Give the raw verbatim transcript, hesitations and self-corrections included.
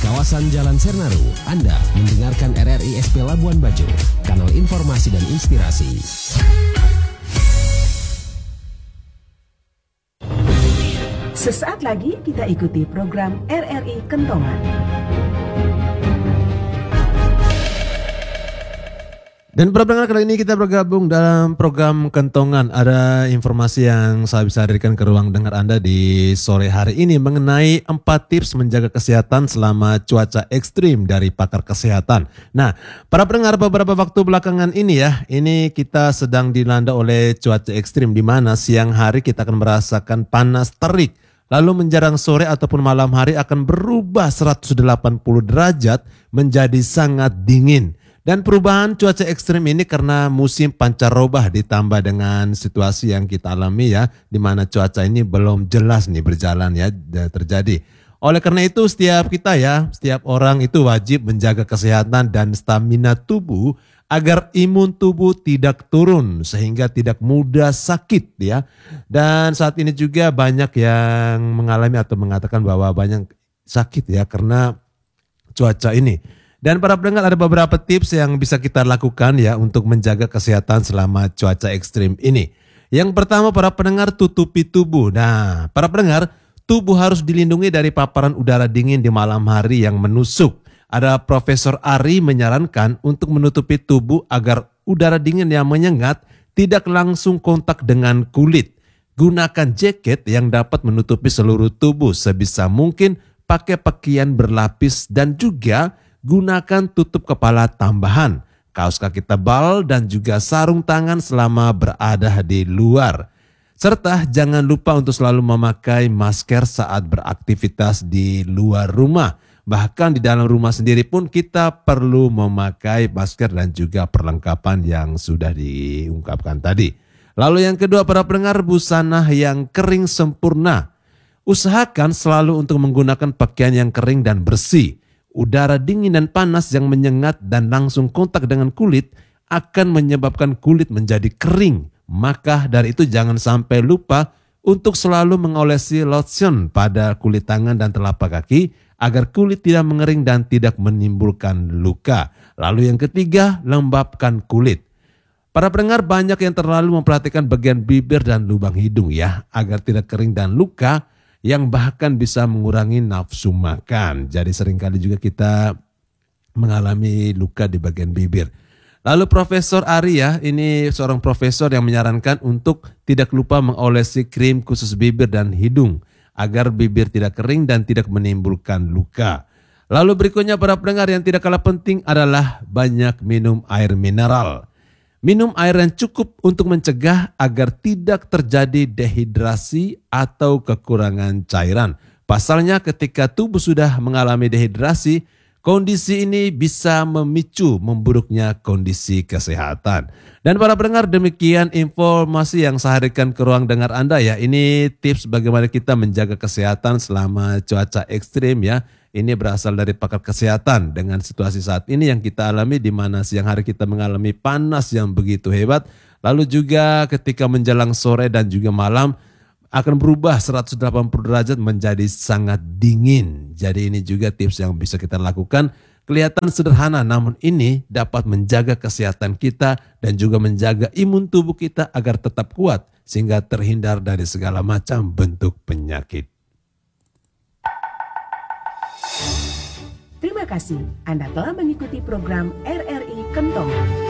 kawasan Jalan Sernaru, Anda mendengarkan R R I S P Labuan Bajo, kanal informasi dan inspirasi. Sesaat lagi kita ikuti program R R I Kentongan. Dan para pendengar, kali ini kita bergabung dalam program Kentongan. Ada informasi yang saya bisa hadirkan ke ruang dengar Anda di sore hari ini mengenai empat tips menjaga kesehatan selama cuaca ekstrim dari pakar kesehatan. Nah, para pendengar, beberapa waktu belakangan ini ya, ini kita sedang dilanda oleh cuaca ekstrim di mana siang hari kita akan merasakan panas terik. Lalu menjelang sore ataupun malam hari akan berubah seratus delapan puluh derajat menjadi sangat dingin. Dan perubahan cuaca ekstrim ini karena musim pancaroba ditambah dengan situasi yang kita alami ya, di mana cuaca ini belum jelas nih berjalan ya terjadi. Oleh karena itu setiap kita ya, setiap orang itu wajib menjaga kesehatan dan stamina tubuh agar imun tubuh tidak turun sehingga tidak mudah sakit ya. Dan saat ini juga banyak yang mengalami atau mengatakan bahwa banyak sakit ya karena cuaca ini. Dan para pendengar, ada beberapa tips yang bisa kita lakukan ya untuk menjaga kesehatan selama cuaca ekstrim ini. Yang pertama, para pendengar, tutupi tubuh. Nah, para pendengar, tubuh harus dilindungi dari paparan udara dingin di malam hari yang menusuk. Ada Profesor Ari menyarankan untuk menutupi tubuh agar udara dingin yang menyengat tidak langsung kontak dengan kulit. Gunakan jaket yang dapat menutupi seluruh tubuh sebisa mungkin, pakai pakaian berlapis dan juga gunakan tutup kepala tambahan, kaos kaki tebal dan juga sarung tangan selama berada di luar. Serta jangan lupa untuk selalu memakai masker saat beraktivitas di luar rumah. Bahkan di dalam rumah sendiri pun kita perlu memakai masker dan juga perlengkapan yang sudah diungkapkan tadi. Lalu yang kedua, para pendengar, busana yang kering sempurna. Usahakan selalu untuk menggunakan pakaian yang kering dan bersih. Udara dingin dan panas yang menyengat dan langsung kontak dengan kulit akan menyebabkan kulit menjadi kering. Maka dari itu jangan sampai lupa untuk selalu mengolesi lotion pada kulit tangan dan telapak kaki agar kulit tidak mengering dan tidak menimbulkan luka. Lalu yang ketiga, lembabkan kulit. Para pendengar, banyak yang terlalu memperhatikan bagian bibir dan lubang hidung ya, agar tidak kering dan luka, yang bahkan bisa mengurangi nafsu makan. Jadi seringkali juga kita mengalami luka di bagian bibir. Lalu Profesor Ari ya, ini seorang profesor yang menyarankan untuk tidak lupa mengolesi krim khusus bibir dan hidung agar bibir tidak kering dan tidak menimbulkan luka. Lalu berikutnya, para pendengar, yang tidak kalah penting adalah banyak minum air mineral. Minum air yang cukup untuk mencegah agar tidak terjadi dehidrasi atau kekurangan cairan. Pasalnya ketika tubuh sudah mengalami dehidrasi, kondisi ini bisa memicu memburuknya kondisi kesehatan. Dan para pendengar, demikian informasi yang saya hadirkan ke ruang dengar Anda ya. Ini tips bagaimana kita menjaga kesehatan selama cuaca ekstrim ya. Ini berasal dari pakar kesehatan dengan situasi saat ini yang kita alami, di mana siang hari kita mengalami panas yang begitu hebat. Lalu juga ketika menjelang sore dan juga malam akan berubah seratus delapan puluh derajat menjadi sangat dingin. Jadi ini juga tips yang bisa kita lakukan. Kelihatan sederhana, namun ini dapat menjaga kesehatan kita dan juga menjaga imun tubuh kita agar tetap kuat sehingga terhindar dari segala macam bentuk penyakit. Terima kasih Anda telah mengikuti program R R I Kentongan.